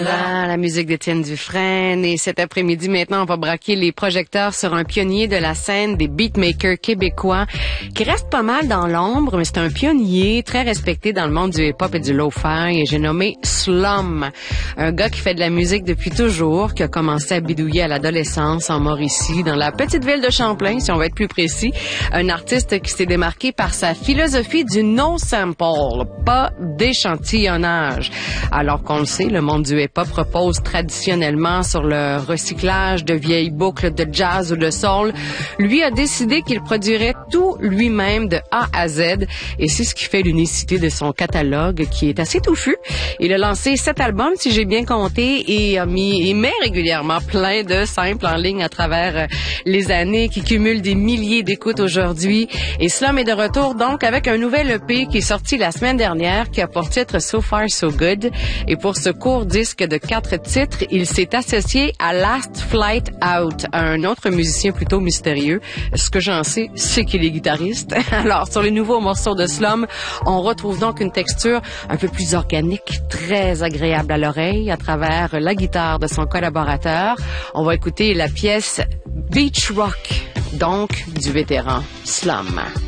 La musique d'Étienne Dufresne. Et cet après-midi, maintenant, on va braquer les projecteurs sur un pionnier de la scène des beatmakers québécois qui reste pas mal dans l'ombre, mais c'est un pionnier très respecté dans le monde du hip-hop et du lo-fi. Et j'ai nommé Slum. Un gars qui fait de la musique depuis toujours, qui a commencé à bidouiller à l'adolescence en Mauricie, dans la petite ville de Champlain, si on va être plus précis. Un artiste qui s'est démarqué par sa philosophie du no-sample, pas d'échantillonnage. Alors qu'on le sait, le monde du hip-hop repose traditionnellement sur le recyclage de vieilles boucles de jazz ou de soul. Lui a décidé qu'il produirait tout lui-même de A à Z et c'est ce qui fait l'unicité de son catalogue qui est assez touffu. Il a lancé 7 albums, si j'ai bien compté, et met régulièrement plein de samples en ligne à travers les années qui cumulent des milliers d'écoutes aujourd'hui. Et Slum est de retour donc avec un nouvel EP qui est sorti la semaine dernière qui a pour titre So Far So Good. Et pour ce court disque de 4 titres, il s'est associé à Last Flight Out, un autre musicien plutôt mystérieux. Ce que j'en sais, c'est qu'il est guitariste. Alors, sur les nouveaux morceaux de Slum, on retrouve donc une texture un peu plus organique, très agréable à l'oreille à travers la guitare de son collaborateur. On va écouter la pièce Beach Rock, donc du vétéran Slum.